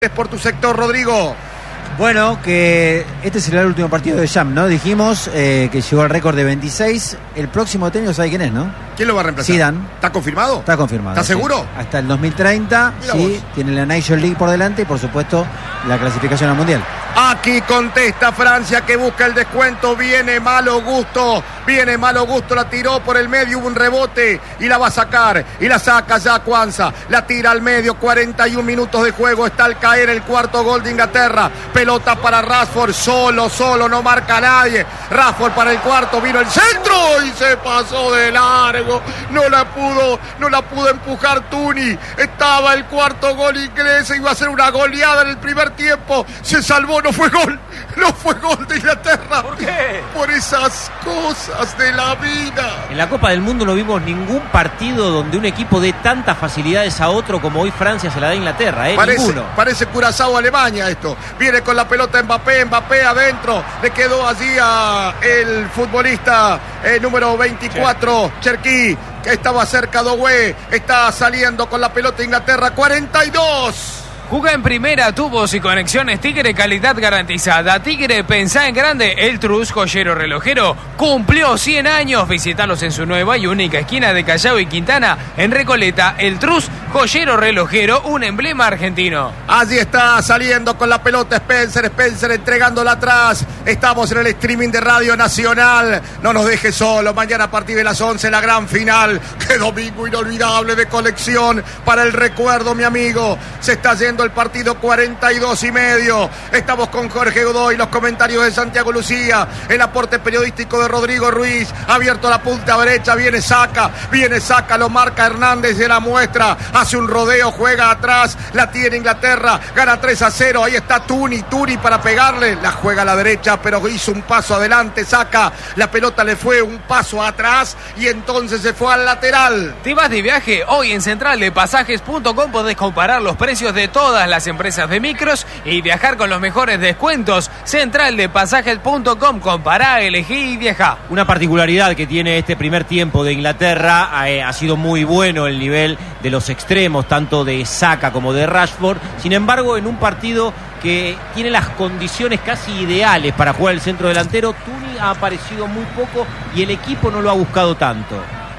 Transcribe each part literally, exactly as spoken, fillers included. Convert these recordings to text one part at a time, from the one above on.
por tu sector, Rodrigo. Bueno, que este será el último partido de Jam, ¿no? Dijimos eh, que llegó al récord de veintiséis. El próximo técnico, ¿sabe quién es, no? ¿Quién lo va a reemplazar? Zidane. ¿Está confirmado? Está confirmado. ¿Estás seguro? Sí. Hasta el dos mil treinta, Mira sí. vos. Tiene la Nations League por delante y, por supuesto, la clasificación al Mundial. Aquí contesta Francia, que busca el descuento. Viene Malo Gusto. Viene Malo Gusto. La tiró por el medio. Hubo un rebote y la va a sacar. Y la saca ya Kwanza. La tira al medio. cuarenta y un minutos de juego. Está al caer el cuarto gol de Inglaterra. Pelota para Rashford. Solo, solo. No marca nadie. Rashford para el cuarto. Vino el centro y se pasó de largo. No la pudo, no la pudo empujar Tuni. Estaba el cuarto gol inglés. Iba a ser una goleada en el primer tiempo. Se salvó. No fue gol. No fue gol de Inglaterra. ¿Por qué? Por esas cosas de la vida. En la Copa del Mundo no vimos ningún partido donde un equipo dé tantas facilidades a otro como hoy Francia se la da a Inglaterra, ¿eh? Parece, Ninguno. parece Curazao Alemania esto. Viene con la pelota Mbappé, Mbappé adentro. Le quedó allí a el futbolista eh, número veinticuatro, Cherki, que estaba cerca de Doué. Está saliendo con la pelota Inglaterra, cuarenta y dos. Juega en primera, tubos y conexiones Tigre, calidad garantizada. Tigre, pensá en grande. El Trus, joyero relojero, cumplió cien años. Visítalos en su nueva y única esquina de Callao y Quintana, en Recoleta. El Trus, joyero relojero, un emblema argentino. Allí está saliendo con la pelota Spencer, Spencer entregándola atrás. Estamos en el streaming de Radio Nacional. No nos deje solo. Mañana a partir de las once la gran final. Qué domingo inolvidable de colección para el recuerdo, mi amigo. Se está yendo el partido, cuarenta y dos y medio. Estamos con Jorge Godoy, los comentarios de Santiago Lucía, el aporte periodístico de Rodrigo Ruiz. Abierto a la punta derecha, viene Saca, viene Saca, lo marca Hernández de la muestra. Hace un rodeo, juega atrás, la tiene Inglaterra, gana tres a cero. Ahí está Tuni, Tuni para pegarle, la juega a la derecha, pero hizo un paso adelante. Saca, la pelota le fue un paso atrás y entonces se fue al lateral. ¿Te vas de viaje? Hoy en central de pasajes punto com podés comparar los precios de todas las empresas de micros y viajar con los mejores descuentos. central de pasajes punto com, compará, elegí y viajá. Una particularidad que tiene este primer tiempo de Inglaterra, eh, ha sido muy bueno el nivel de los extremos, tanto de Saka como de Rashford. Sin embargo, en un partido que tiene las condiciones casi ideales para jugar el centro delantero, Tuni ha aparecido muy poco y el equipo no lo ha buscado tanto.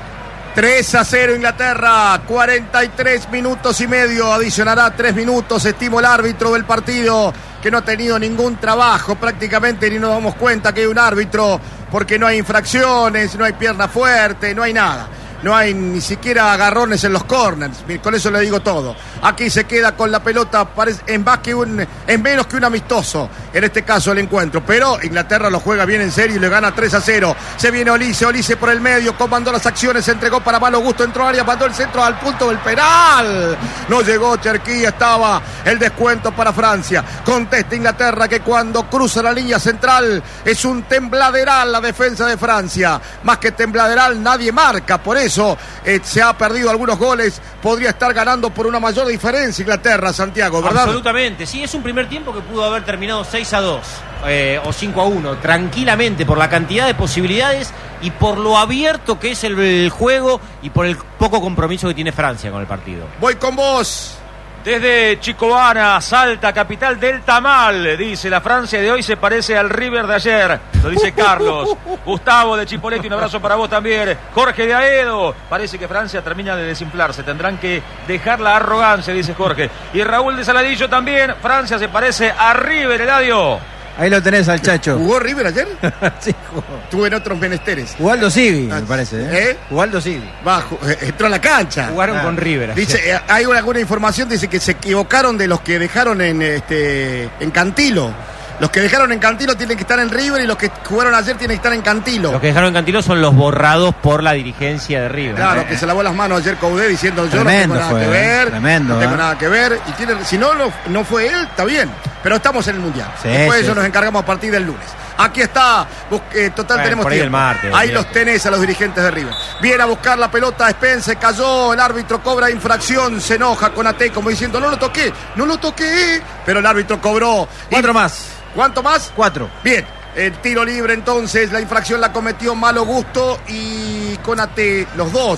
tres a cero Inglaterra, cuarenta y tres minutos y medio, adicionará tres minutos, estimó el árbitro del partido, que no ha tenido ningún trabajo prácticamente, ni nos damos cuenta que hay un árbitro, porque no hay infracciones, no hay pierna fuerte, no hay nada. No hay ni siquiera agarrones en los corners. Con eso le digo todo. Aquí se queda con la pelota en más que un, en menos que un amistoso. En este caso el encuentro. Pero Inglaterra lo juega bien en serio y le gana tres a cero. Se viene Olise, Olise por el medio. Comandó las acciones, se entregó para Malo Gusto. Entró área, mandó el centro al punto del penal. No llegó Cherki, estaba el descuento para Francia. Contesta Inglaterra que cuando cruza la línea central es un tembladeral la defensa de Francia. Más que tembladeral nadie marca. Por eso Eso, eh, se ha perdido algunos goles, podría estar ganando por una mayor diferencia Inglaterra, Santiago, ¿verdad? Absolutamente, sí, es un primer tiempo que pudo haber terminado seis a dos eh, o cinco a uno, tranquilamente, por la cantidad de posibilidades y por lo abierto que es el, el juego y por el poco compromiso que tiene Francia con el partido. Voy con vos. Desde Chicoana, Salta, capital del tamal, dice: la Francia de hoy se parece al River de ayer, lo dice Carlos. Gustavo de Chipoleti, un abrazo para vos también. Jorge de Aedo, parece que Francia termina de desinflarse, tendrán que dejar la arrogancia, dice Jorge. Y Raúl de Saladillo también: Francia se parece a River, Eladio. Ahí lo tenés al Chacho. ¿Jugó River ayer? Sí, jugó. Tuve en otros menesteres. Ubaldo Civi, me parece. ¿eh? ¿Eh? Ubaldo Civi. Bajo, eh, entró a la cancha. Jugaron ah. con River. Dice, eh, hay alguna información, dice que se equivocaron de los que dejaron en, este, en Cantilo. Los que dejaron en Cantilo tienen que estar en River y los que jugaron ayer tienen que estar en Cantilo. Los que dejaron en Cantilo son los borrados por la dirigencia de River. Claro, que se lavó las manos ayer Coudet diciendo: yo tremendo no tengo nada fue, que ver, tremendo, no tengo ¿eh? nada que ver. Y tiene, si no, no, no fue él, está bien. Pero estamos en el Mundial. Sí, Después de sí, eso sí. nos encargamos a partir del lunes. Aquí está, eh, total bueno, tenemos por ahí tiempo. el martes, ahí el los tenés a los dirigentes de River. Viene a buscar la pelota, Spence, cayó, el árbitro cobra infracción, se enoja con A T como diciendo: no lo toqué, no lo toqué. Pero el árbitro cobró. Cuatro y, más. ¿Cuánto más? Cuatro. Bien. El tiro libre entonces, la infracción la cometió Malo Gusto y Konate, los dos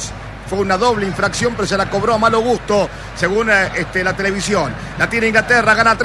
fue una doble infracción, pero se la cobró a malo gusto, según eh, este, la televisión. La tiene Inglaterra, gana